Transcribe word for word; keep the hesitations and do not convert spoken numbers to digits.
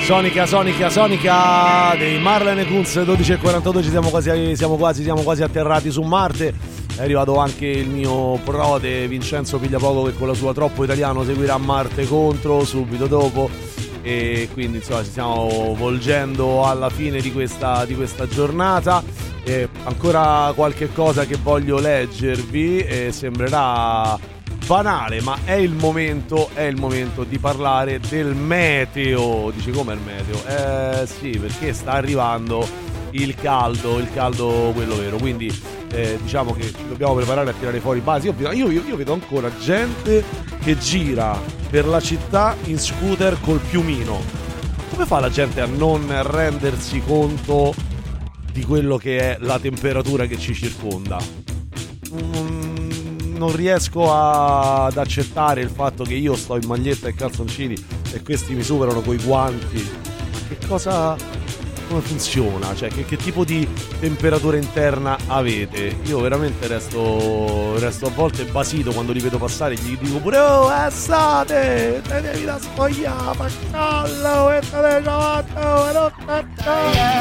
Sonica, Sonica, Sonica dei Marlene Kunz, dodici e quarantadue, ci siamo quasi, siamo quasi, siamo quasi atterrati su Marte. È arrivato anche il mio prode Vincenzo Pigliapoco, che con la sua Troppo Italiano seguirà Marte contro subito dopo. E quindi insomma ci stiamo volgendo alla fine di questa, di questa giornata. E ancora qualche cosa che voglio leggervi e sembrerà banale, ma è il momento, è il momento di parlare del meteo. Dici, come il meteo? Eh sì, perché sta arrivando il caldo, il caldo quello vero, quindi eh, diciamo che ci dobbiamo preparare a tirare fuori basi. Io, io, io vedo ancora gente che gira per la città in scooter col piumino. Come fa la gente a non rendersi conto di quello che è la temperatura che ci circonda? Mm, non riesco a, ad accettare il fatto che io sto in maglietta e calzoncini e questi mi superano coi guanti. Che cosa, come funziona? Cioè, che, che tipo di temperatura interna avete? Io veramente resto resto a volte basito quando li vedo passare, gli dico pure: oh, è estate, te devi da spogliare, fa caldo, e te ne